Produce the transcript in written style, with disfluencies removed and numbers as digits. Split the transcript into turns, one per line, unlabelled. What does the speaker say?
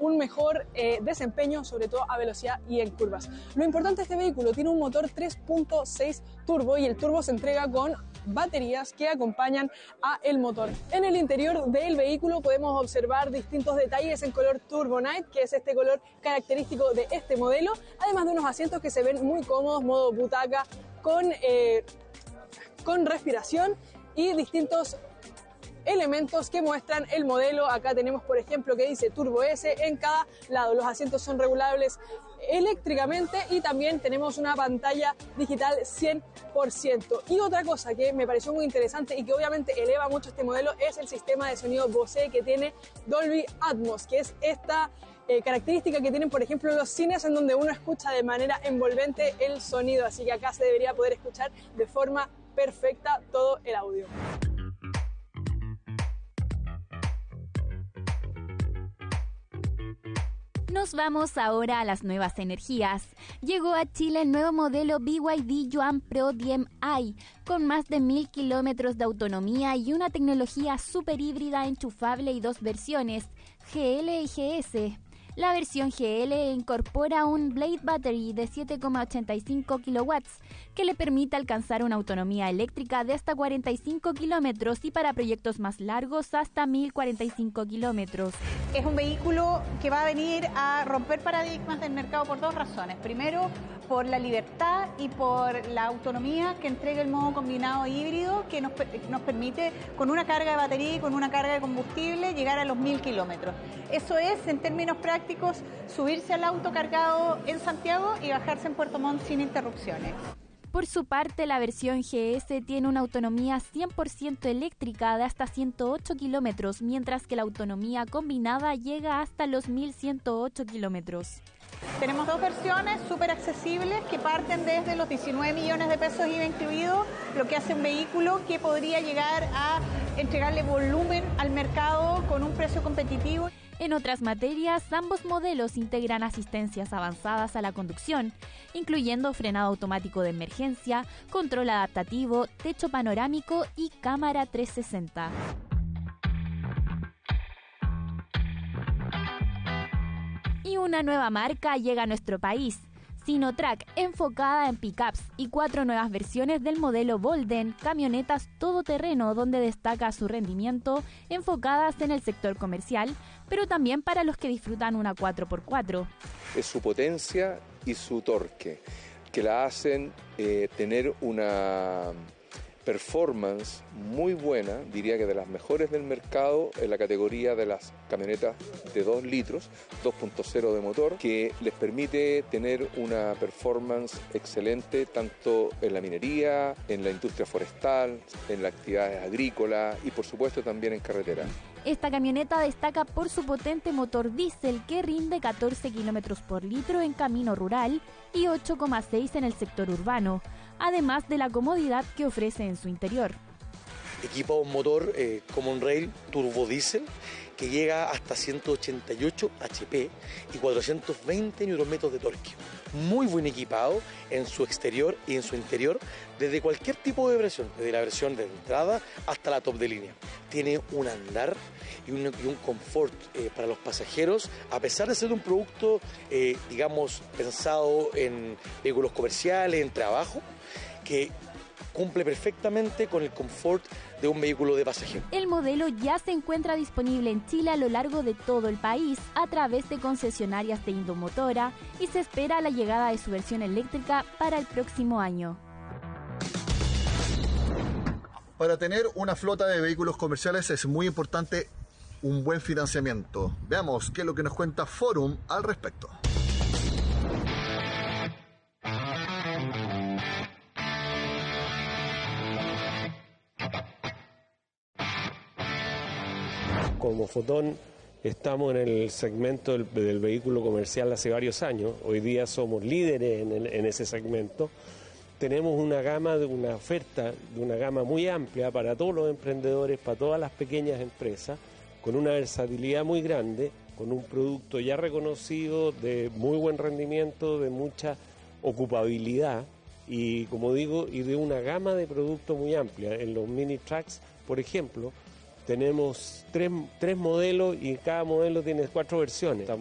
un mejor desempeño, sobre todo a velocidad y en curvas. Lo importante de este vehículo, tiene un motor 3.6 turbo y el turbo se entrega con baterías que acompañan a el motor. En el interior del vehículo podemos observar distintos detalles en color Turbo Night, que es este color característico de este modelo, además de unos asientos que se ven muy cómodos, modo butaca, con respiración y distintos elementos que muestran el modelo. Acá tenemos, por ejemplo, que dice Turbo S en cada lado. Los asientos son regulables eléctricamente y también tenemos una pantalla digital 100%. Y otra cosa que me pareció muy interesante y que obviamente eleva mucho este modelo es el sistema de sonido Bose que tiene Dolby Atmos, que es esta característica que tienen, por ejemplo, los cines en donde uno escucha de manera envolvente el sonido. Así que acá se debería poder escuchar de forma perfecta todo el audio.
Nos vamos ahora a las nuevas energías. Llegó a Chile el nuevo modelo BYD Yuan Pro DM-i, con más de 1000 kilómetros de autonomía y una tecnología super híbrida enchufable y dos versiones, GL y GS. La versión GL incorpora un Blade Battery de 7,85 kilowatts que le permite alcanzar una autonomía eléctrica de hasta 45 kilómetros y para proyectos más largos hasta 1045 kilómetros.
Es un vehículo que va a venir a romper paradigmas del mercado por dos razones. Primero, por la libertad y por la autonomía que entrega el modo combinado híbrido, que nos permite, con una carga de batería y con una carga de combustible, llegar a los 1000 kilómetros. Eso es, en términos prácticos, subirse al auto cargado en Santiago y bajarse en Puerto Montt sin interrupciones.
Por su parte, la versión GS tiene una autonomía 100% eléctrica de hasta 108 kilómetros, mientras que la autonomía combinada llega hasta los 1108 kilómetros.
Tenemos dos versiones súper accesibles que parten desde los 19 millones de pesos IVA incluido, lo que hace un vehículo que podría llegar a entregarle volumen al mercado con un precio competitivo.
En otras materias, ambos modelos integran asistencias avanzadas a la conducción, incluyendo frenado automático de emergencia, control adaptativo, techo panorámico y cámara 360. Y una nueva marca llega a nuestro país, Sinotrack, enfocada en pickups y 4 nuevas versiones del modelo Bolden, camionetas todoterreno donde destaca su rendimiento, enfocadas en el sector comercial, pero también para los que disfrutan una 4x4.
Es su potencia y su torque, que la hacen tener una performance muy buena, diría que de las mejores del mercado en la categoría de las camionetas de 2 litros, 2.0 de motor, que les permite tener una performance excelente tanto en la minería, en la industria forestal, en las actividades agrícolas y por supuesto también en carretera.
Esta camioneta destaca por su potente motor diésel que rinde 14 kilómetros por litro en camino rural y 8,6 en el sector urbano, además de la comodidad que ofrece en su interior.
Equipa un motor Common Rail turbo diésel que llega hasta 188 HP y 420 Nm de torque. Muy buen equipado en su exterior y en su interior desde cualquier tipo de versión, desde la versión de entrada hasta la top de línea. Tiene un andar y un confort para los pasajeros, a pesar de ser un producto, digamos, pensado en vehículos comerciales, en trabajo, que cumple perfectamente con el confort de un vehículo de pasajeros.
El modelo ya se encuentra disponible en Chile a lo largo de todo el país a través de concesionarias de Indomotora y se espera la llegada de su versión eléctrica para el próximo año.
Para tener una flota de vehículos comerciales es muy importante un buen financiamiento. Veamos qué es lo que nos cuenta Forum al respecto.
Como Fotón estamos en el segmento del vehículo comercial hace varios años. Hoy día somos líderes en ese segmento. Tenemos una oferta de una gama muy amplia para todos los emprendedores, para todas las pequeñas empresas, con una versatilidad muy grande, con un producto ya reconocido de muy buen rendimiento, de mucha ocupabilidad y, como digo, y de una gama de productos muy amplia. En los mini trucks, por ejemplo, tenemos tres modelos y cada modelo tiene 4 versiones.